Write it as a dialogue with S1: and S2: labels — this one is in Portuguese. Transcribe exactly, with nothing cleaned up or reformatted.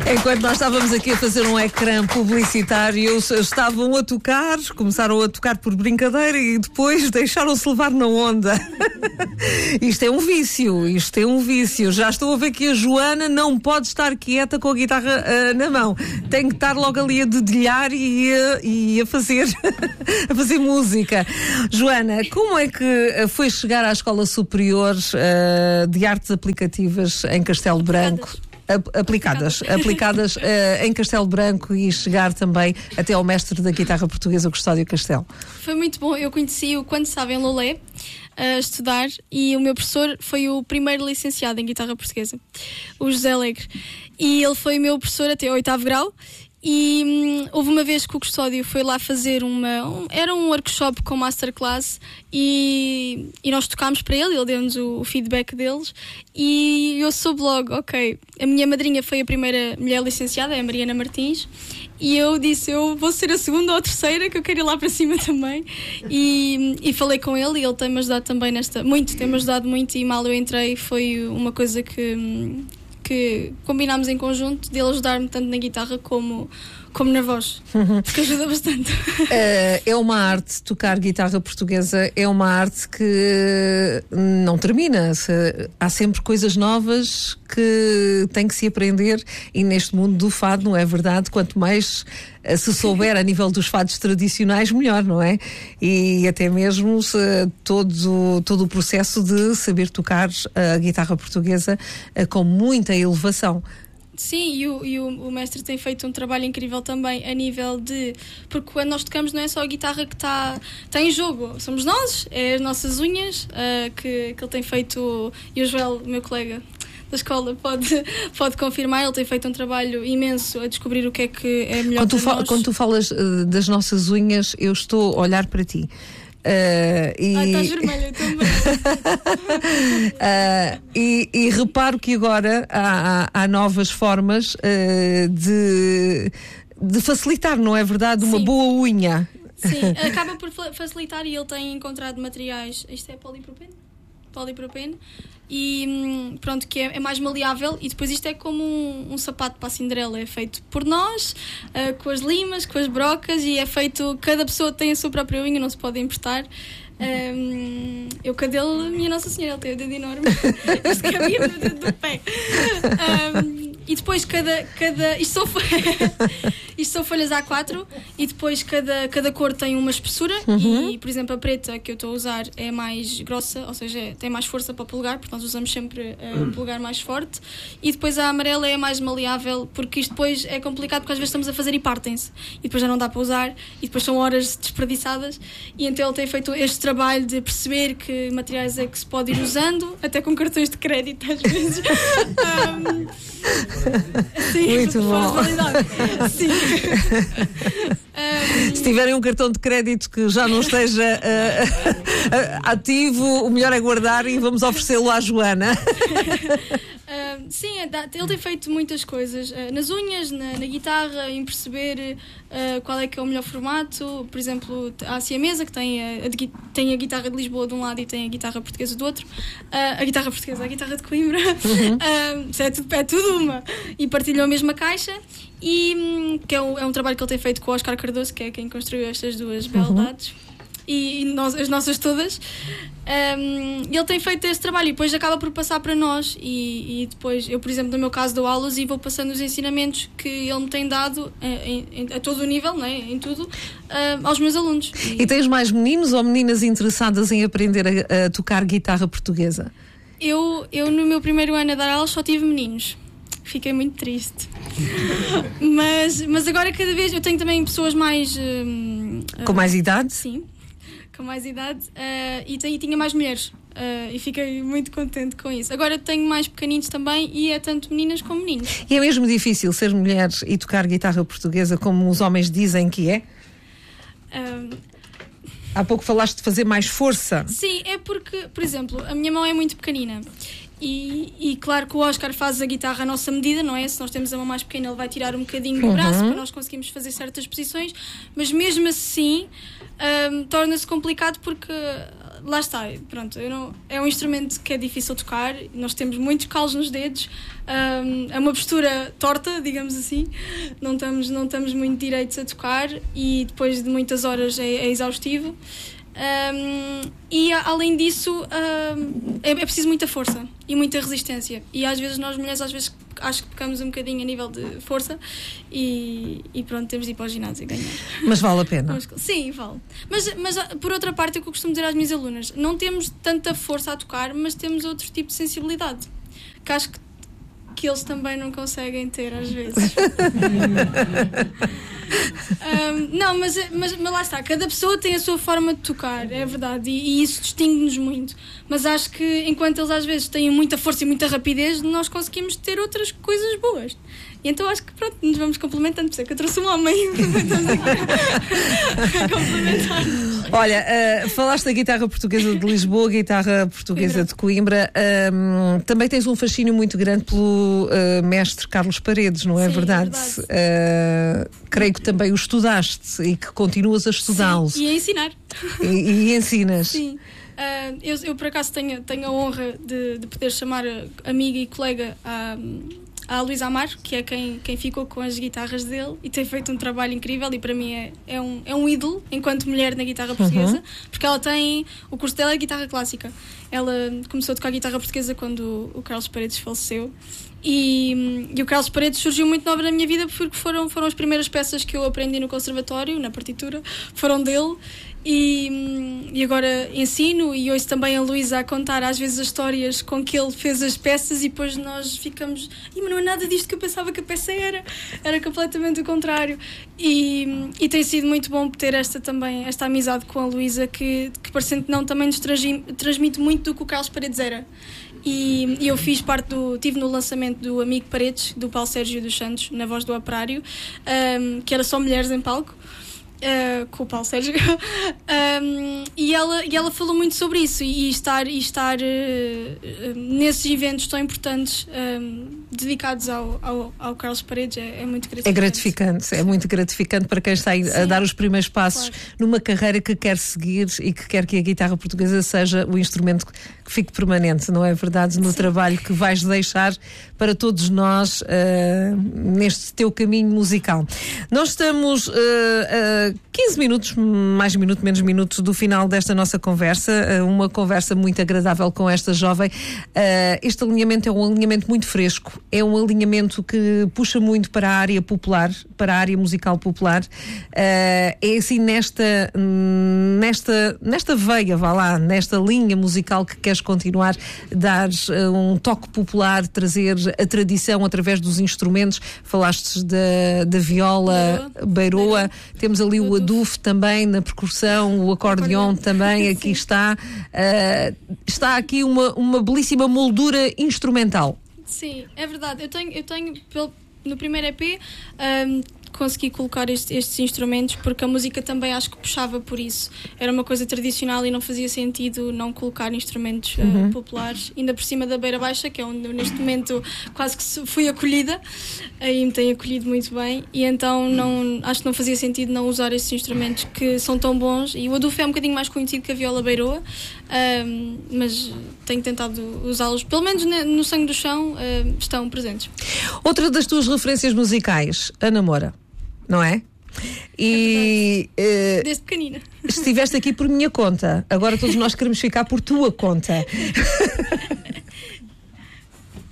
S1: Enquanto nós estávamos aqui a fazer um ecrã publicitário, estavam a tocar, começaram a tocar por brincadeira e depois deixaram-se levar na onda. Isto é um vício, isto é um vício. Já estou a ver que a Joana não pode estar quieta com a guitarra uh, na mão. Tem que estar logo ali a dedilhar e, uh, e a fazer a fazer música. Joana, como é que foi chegar à Escola Superior uh, de Artes Aplicativas em Castelo Branco? Aplicadas, aplicadas uh, em Castelo Branco e chegar também até ao mestre da guitarra portuguesa, Custódio Castelo.
S2: Foi muito bom. Eu conheci-o quando estava em Lolé a estudar e o meu professor foi o primeiro licenciado em guitarra portuguesa, o José Alegre. E ele foi meu professor até ao oitavo grau. E hum, houve uma vez que o Custódio foi lá fazer uma... Um, era um workshop com masterclass e, e nós tocámos para ele, ele deu-nos o, o feedback deles e eu soube logo, ok, a minha madrinha foi a primeira mulher licenciada, é a Mariana Martins, e eu disse, eu vou ser a segunda ou a terceira, que eu quero ir lá para cima também. E, e falei com ele e ele tem-me ajudado também nesta... Muito, tem-me ajudado muito e mal eu entrei foi uma coisa que... Hum, que combinámos em conjunto, dele ajudar-me tanto na guitarra como, como na voz, porque ajuda bastante.
S1: É, é uma arte, tocar guitarra portuguesa é uma arte que não termina. Há sempre coisas novas que tem que se aprender e neste mundo do fado, não é verdade? Quanto mais se souber a nível dos fados tradicionais, melhor, não é? E até mesmo se, todo, todo o processo de saber tocar a guitarra portuguesa com muita elevação.
S2: Sim, e, o, e o, o mestre tem feito um trabalho incrível também a nível de... Porque quando nós tocamos não é só a guitarra que está tá em jogo, somos nós, é as nossas unhas uh, que, que ele tem feito, e o Joel, meu colega da escola, pode, pode confirmar, ele tem feito um trabalho imenso a descobrir o que é que é melhor
S1: quando tu
S2: para nós.
S1: Quando tu falas uh, das nossas unhas, eu estou a olhar para ti. Uh, e...
S2: Ah, estás vermelha também.
S1: uh, e, e reparo que agora há, há, há novas formas uh, de, de facilitar, não é verdade? Uma
S2: Sim.
S1: boa unha.
S2: Sim, acaba por facilitar e ele tem encontrado materiais. Isto é polipropeno? Polipropeno. E pronto, que é, é mais maleável e depois isto é como um, um sapato para a Cinderela, é feito por nós, uh, com as limas, com as brocas e é feito, cada pessoa tem a sua própria unha, não se pode emprestar. Um, eu cadê-lo, minha Nossa Senhora, ele tem o dedo enorme, isto cabia no dedo do pé. Um, e depois cada, cada isto, são, isto são folhas A quatro e depois cada, cada cor tem uma espessura. Uhum. E por exemplo a preta que eu estou a usar é mais grossa, ou seja, tem mais força para o polegar, porque nós usamos sempre uh, o polegar mais forte, e depois a amarela é mais maleável, porque isto depois é complicado porque às vezes estamos a fazer e partem-se e depois já não dá para usar e depois são horas desperdiçadas, e então ele tem feito este trabalho de perceber que materiais é que se pode ir usando, até com cartões de crédito às vezes. um, sim,
S1: muito bom.
S2: Sim. um,
S1: Se tiverem um cartão de crédito que já não esteja uh, uh, ativo, o melhor é guardar e vamos oferecê-lo à Joana.
S2: Uh, sim, ele tem feito muitas coisas uh, nas unhas, na, na guitarra, em perceber uh, qual é que é o melhor formato. Por exemplo, há a siamesa que tem a, a, tem a guitarra de Lisboa de um lado e tem a guitarra portuguesa do outro. Uh, a guitarra portuguesa, a guitarra de Coimbra. Uhum. Uh, é, tudo, é tudo uma. E partilham a mesma caixa. E um, que é um, é um trabalho que ele tem feito com o Oscar Cardoso, que é quem construiu estas duas beldades. Uhum. E, e nós, as nossas todas. Um, ele tem feito esse trabalho e depois acaba por passar para nós e, e depois, eu por exemplo no meu caso dou aulas e vou passando os ensinamentos que ele me tem dado em, em, a todo o nível, não é? Em tudo, uh, aos meus alunos.
S1: E... e tens mais meninos ou meninas interessadas em aprender a, a tocar guitarra portuguesa?
S2: Eu, eu no meu primeiro ano a dar aulas só tive meninos. Fiquei muito triste. mas, mas agora cada vez eu tenho também pessoas mais... Uh,
S1: com mais idade?
S2: Sim. Com mais idade uh, e, e tinha mais mulheres uh, e fiquei muito contente com isso. Agora tenho mais pequeninos também e é tanto meninas como meninos.
S1: E é mesmo difícil ser mulher e tocar guitarra portuguesa como os homens dizem que é?
S2: Um,
S1: Há pouco falaste de fazer mais força.
S2: Sim, é porque, por exemplo, a minha mão é muito pequenina e, e claro que o Oscar faz a guitarra à nossa medida, não é? Se nós temos a mão mais pequena, ele vai tirar um bocadinho do braço uhum. para nós conseguirmos fazer certas posições, mas mesmo assim um, torna-se complicado porque lá está, pronto, eu não, é um instrumento que é difícil tocar, nós temos muitos calos nos dedos, um, é uma postura torta, digamos assim, não estamos, não estamos muito direitos a tocar e depois de muitas horas é, é exaustivo. Um, e além disso um, é, é preciso muita força e muita resistência, e às vezes nós mulheres às vezes acho que pecamos um bocadinho a nível de força e, e pronto, temos de ir para o ginásio e ganhar.
S1: Mas vale a pena?
S2: Sim, vale. Mas, mas por outra parte, é o que eu costumo dizer às minhas alunas, não temos tanta força a tocar, mas temos outro tipo de sensibilidade que acho que, que eles também não conseguem ter às vezes. Um, não, mas, mas, mas lá está, cada pessoa tem a sua forma de tocar, é verdade, e, e isso distingue-nos muito. Mas acho que enquanto eles às vezes têm muita força e muita rapidez, nós conseguimos ter outras coisas boas. E então acho que pronto, nos vamos complementando, por isso é que eu trouxe um homem. Complementar-nos.
S1: Olha, uh, falaste da guitarra portuguesa de Lisboa, guitarra portuguesa de Coimbra. Um, também tens um fascínio muito grande pelo uh, mestre Carlos Paredes, não é?
S2: Sim,
S1: verdade?
S2: É verdade.
S1: Uh, creio que também o estudaste e que continuas a estudá-lo.
S2: Sim, e a ensinar.
S1: E, e ensinas.
S2: Sim. Uh, eu, eu, por acaso, tenho, tenho a honra de, de poder chamar amiga e colega a. a Luísa Amar, que é quem, quem ficou com as guitarras dele e tem feito um trabalho incrível e para mim é, é, um, é um ídolo enquanto mulher na guitarra portuguesa, uhum. porque ela tem, o curso dela é guitarra clássica. Ela começou a tocar guitarra portuguesa quando o Carlos Paredes faleceu e, e o Carlos Paredes surgiu muito nova na minha vida porque foram, foram as primeiras peças que eu aprendi no conservatório, na partitura, foram dele. E, e agora ensino e ouço também a Luísa a contar às vezes as histórias com que ele fez as peças e depois nós ficamos, e mas não é nada disto que eu pensava que a peça era, era completamente o contrário. E, e tem sido muito bom ter esta também, esta amizade com a Luísa que, que parecendo que não, também nos transmite muito do que o Carlos Paredes era. E, e eu fiz parte do, tive no lançamento do Amigo Paredes, do Paulo Sérgio dos Santos, na voz do Operário, um, que era só mulheres em palco. Uh, com o Paulo Sérgio um, e, ela, e ela falou muito sobre isso e, e estar, e estar uh, uh, nesses eventos tão importantes um, dedicados ao, ao, ao Carlos Paredes é, é muito gratificante.
S1: É gratificante, é muito gratificante para quem está a dar os primeiros passos, claro, numa carreira que quer seguir e que quer que a guitarra portuguesa seja o instrumento que fique permanente, não é verdade? No Sim. trabalho que vais deixar para todos nós uh, neste teu caminho musical. Nós estamos uh, uh, quinze minutos, mais minuto, menos minutos do final desta nossa conversa, uh, uma conversa muito agradável com esta jovem. Uh, este alinhamento é um alinhamento muito fresco, é um alinhamento que puxa muito para a área popular, para a área musical popular. Uh, é assim nesta, nesta, nesta veia, vá lá, nesta linha musical que queres continuar, dar uh, um toque popular, trazer a tradição através dos instrumentos. Falaste da, da viola beiroa, temos ali o adufo também na percussão, o acordeão também, aqui está. Uh, está aqui uma, uma belíssima moldura instrumental.
S2: Sim, é verdade. Eu tenho, eu tenho no primeiro E P um, consegui colocar este, estes instrumentos porque a música também acho que puxava por isso. Era uma coisa tradicional e não fazia sentido não colocar instrumentos uhum. uh, populares, ainda por cima da Beira Baixa, que é onde eu neste momento quase que fui acolhida, aí me tem acolhido muito bem, e então não, acho que não fazia sentido não usar estes instrumentos que são tão bons, e o adufo é um bocadinho mais conhecido que a viola beiroa, um, mas tenho tentado usá-los, pelo menos no Sangue do Chão uh, estão presentes.
S1: Outra das tuas referências musicais, Ana Moura, não é? E
S2: é uh, desde pequenina
S1: estiveste aqui por minha conta, agora todos nós queremos ficar por tua conta.